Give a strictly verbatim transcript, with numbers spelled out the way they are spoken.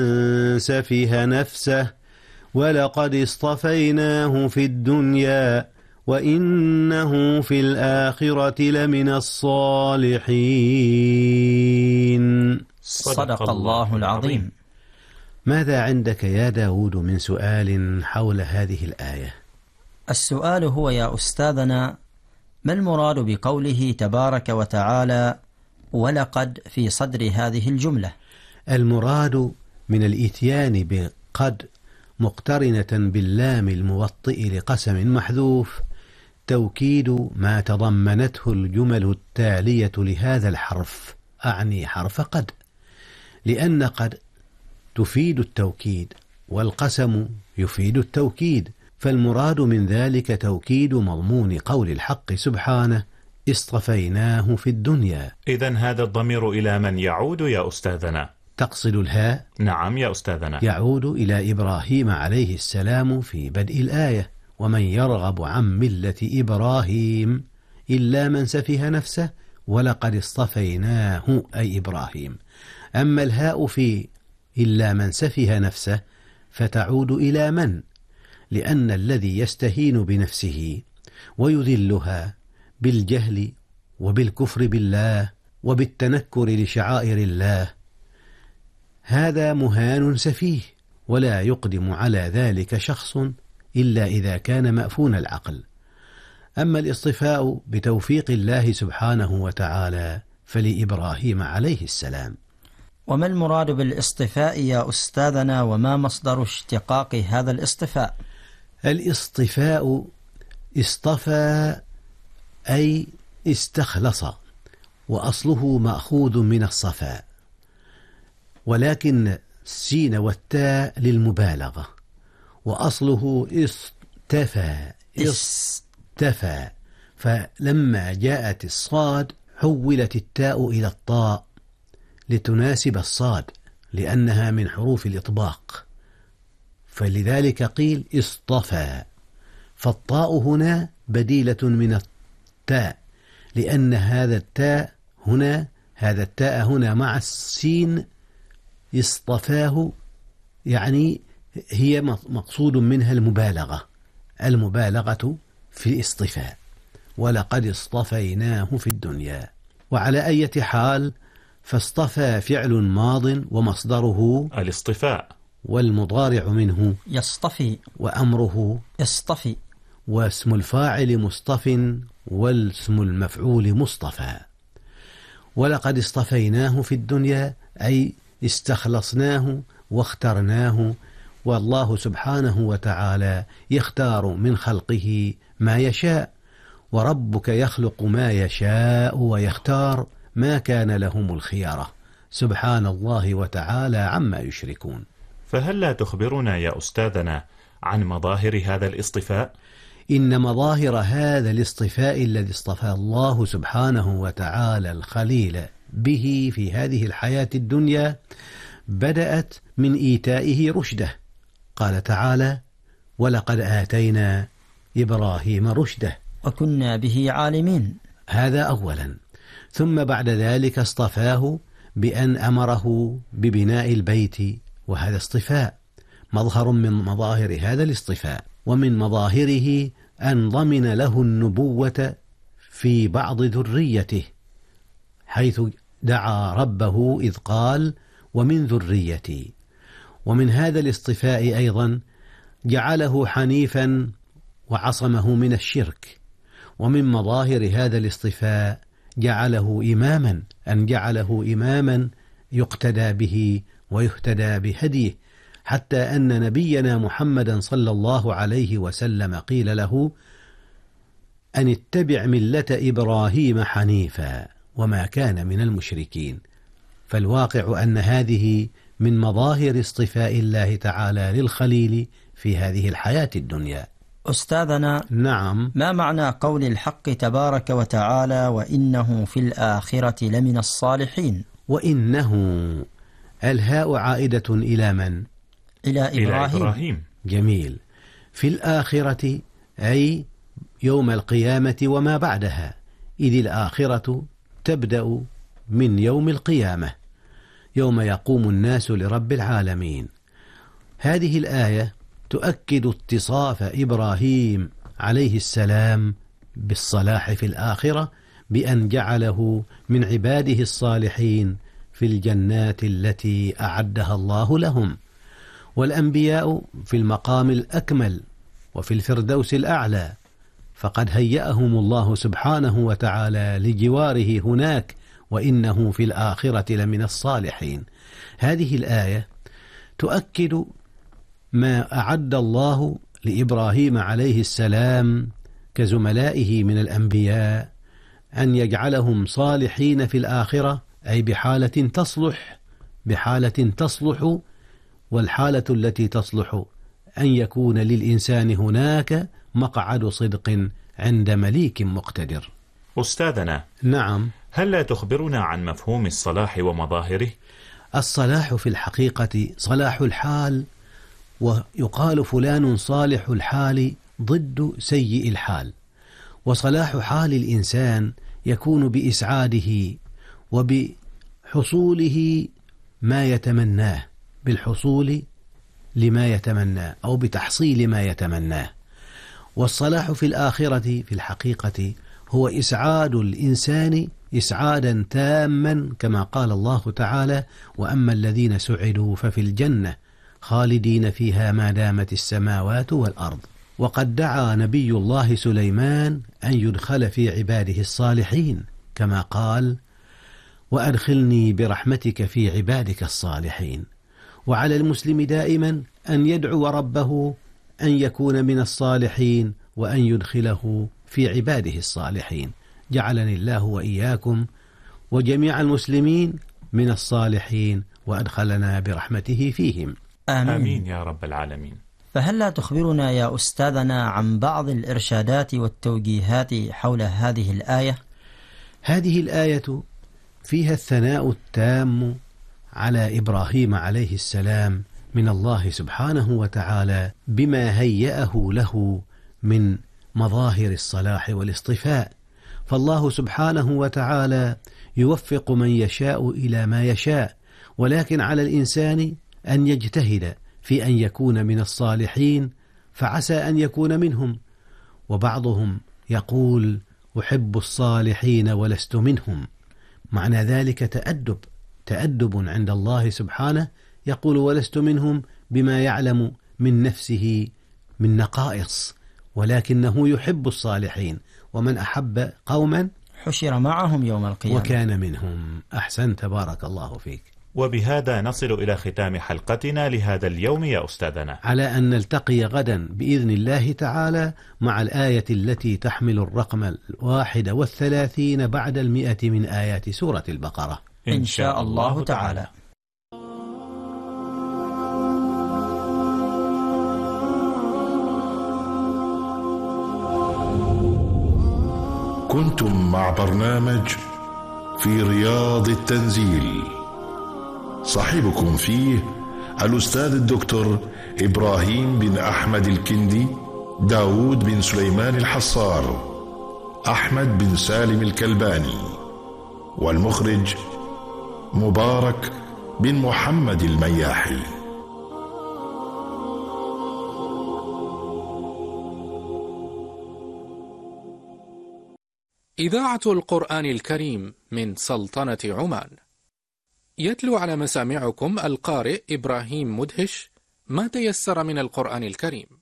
سفه نفسه ولقد اصطفيناه في الدنيا وإنه في الآخرة لمن الصالحين. صدق الله العظيم. ماذا عندك يا داود من سؤال حول هذه الآية؟ السؤال هو يا أستاذنا: ما المراد بقوله تبارك وتعالى ولقد في صدر هذه الجملة؟ المراد من الإتيان بقد مقترنة باللام الموطئ لقسم محذوف توكيد ما تضمنته الجمل التالية لهذا الحرف، أعني حرف قد، لأن قد تفيد التوكيد والقسم يفيد التوكيد، فالمراد من ذلك توكيد مضمون قول الحق سبحانه اصطفيناه في الدنيا. إذن هذا الضمير إلى من يعود يا أستاذنا؟ تقصد الهاء؟ نعم يا أستاذنا. يعود إلى إبراهيم عليه السلام في بدء الآية: ومن يرغب عن ملة إبراهيم إلا من سفه نفسه ولقد اصطفيناه أي إبراهيم. أما الهاء في إلا من سفه نفسه فتعود إلى من، لأن الذي يستهين بنفسه ويذلها بالجهل وبالكفر بالله وبالتنكر لشعائر الله هذا مهان سفيه، ولا يقدم على ذلك شخص إلا إذا كان مأفون العقل. أما الاصطفاء بتوفيق الله سبحانه وتعالى فلإبراهيم عليه السلام. وما المراد بالاصطفاء يا أستاذنا، وما مصدر اشتقاق هذا الاصطفاء؟ الاصطفاء اصطفى أي استخلص، وأصله مأخوذ من الصفاء، ولكن السين والتاء للمبالغة، وأصله اصطفى اصطفى، فلما جاءت الصاد حولت التاء إلى الطاء لتناسب الصاد لأنها من حروف الإطباق، فلذلك قيل اصطفى، فالطاء هنا بديلة من التاء، لأن هذا التاء هنا هذا التاء هنا مع السين اصطفاه، يعني هي مقصود منها المبالغة المبالغة في الاصطفاء، ولقد اصطفيناه في الدنيا. وعلى أي حال فاصطفى فعل ماض ومصدره الاصطفاء، والمضارع منه يصطفي وأمره اصطفي، واسم الفاعل مصطف والاسم المفعول مصطفى. ولقد اصطفيناه في الدنيا أي استخلصناه واخترناه، والله سبحانه وتعالى يختار من خلقه ما يشاء، وربك يخلق ما يشاء ويختار، ما كان لهم الخيارة، سبحان الله وتعالى عما يشركون. فهل لا تخبرنا يا أستاذنا عن مظاهر هذا الاصطفاء؟ إن مظاهر هذا الاصطفاء الذي اصطفى الله سبحانه وتعالى الخليل به في هذه الحياة الدنيا بدأت من إيتائه رشده، قال تعالى: ولقد آتينا إبراهيم رشده وكنا به عالمين. هذا أولا، ثم بعد ذلك اصطفاه بأن أمره ببناء البيت، وهذا اصطفاء مظهر من مظاهر هذا الاصطفاء. ومن مظاهره أن ضمن له النبوة في بعض ذريته، حيث دعا ربه إذ قال: ومن ذريتي. ومن هذا الاصطفاء أيضا جعله حنيفا وعصمه من الشرك. ومن مظاهر هذا الاصطفاء جعله إماما، أن جعله إماما يقتدى به ويهتدى بهديه، حتى أن نبينا محمدا صلى الله عليه وسلم قيل له أن اتبع ملة إبراهيم حنيفا وما كان من المشركين. فالواقع أن هذه من مظاهر اصطفاء الله تعالى للخليل في هذه الحياة الدنيا. أستاذنا، نعم، ما معنى قول الحق تبارك وتعالى: وإنه في الآخرة لمن الصالحين؟ وإنه الهاء عائدة إلى من؟ إلى إبراهيم. إلى إبراهيم. جميل. في الآخرة أي يوم القيامة وما بعدها، إذ الآخرة تبدأ من يوم القيامة، يوم يقوم الناس لرب العالمين. هذه الآية تؤكد اتصاف إبراهيم عليه السلام بالصلاح في الآخرة بأن جعله من عباده الصالحين في الجنات التي أعدها الله لهم. والأنبياء في المقام الأكمل وفي الفردوس الأعلى، فقد هيأهم الله سبحانه وتعالى لجواره هناك، وإنه في الآخرة لمن الصالحين. هذه الآية تؤكد ما أعد الله لإبراهيم عليه السلام كزملائه من الأنبياء أن يجعلهم صالحين في الآخرة، أي بحالة تصلح بحالة تصلح والحالة التي تصلح أن يكون للإنسان هناك مقعد صدق عند مليك مقتدر. أستاذنا، نعم، هل لا تخبرنا عن مفهوم الصلاح ومظاهره؟ الصلاح في الحقيقة صلاح الحال، ويقال فلان صالح الحال ضد سيء الحال. وصلاح حال الإنسان يكون بإسعاده وبحصوله ما يتمناه، بالحصول لما يتمناه أو بتحصيل ما يتمناه. والصلاح في الآخرة في الحقيقة هو إسعاد الإنسان إسعادا تاما، كما قال الله تعالى: وأما الذين سعدوا ففي الجنة خالدين فيها ما دامت السماوات والأرض. وقد دعا نبي الله سليمان أن يدخل في عباده الصالحين، كما قال: وأدخلني برحمتك في عبادك الصالحين. وعلى المسلم دائما أن يدعو ربه أن يكون من الصالحين وأن يدخله في عباده الصالحين. جعلني الله وإياكم وجميع المسلمين من الصالحين وأدخلنا برحمته فيهم. آمين. آمين يا رب العالمين. فهل لا تخبرنا يا أستاذنا عن بعض الإرشادات والتوجيهات حول هذه الآية؟ هذه الآية فيها الثناء التام على إبراهيم عليه السلام من الله سبحانه وتعالى بما هيأه له من مظاهر الصلاح والاصطفاء. فالله سبحانه وتعالى يوفق من يشاء إلى ما يشاء، ولكن على الإنسان أن يجتهد في أن يكون من الصالحين، فعسى أن يكون منهم. وبعضهم يقول: أحب الصالحين ولست منهم. معنى ذلك تأدب تأدب عند الله سبحانه، يقول: ولست منهم بما يعلم من نفسه من نقائص، ولكنه يحب الصالحين، ومن أحب قوما حشر معهم يوم القيامة وكان منهم. أحسنت، بارك الله فيك. وبهذا نصل إلى ختام حلقتنا لهذا اليوم يا أستاذنا، على أن نلتقي غدا بإذن الله تعالى مع الآية التي تحمل الرقم الواحد والثلاثين بعد المئة من آيات سورة البقرة إن شاء الله تعالى. كنتم مع برنامج في رياض التنزيل، صاحبكم فيه الأستاذ الدكتور إبراهيم بن أحمد الكندي، داود بن سليمان الحصار، أحمد بن سالم الكلباني، والمخرج مبارك بن محمد المياحي. إذاعة القرآن الكريم من سلطنة عمان، يتلو على مسامعكم القارئ إبراهيم مدهش ما تيسر من القرآن الكريم.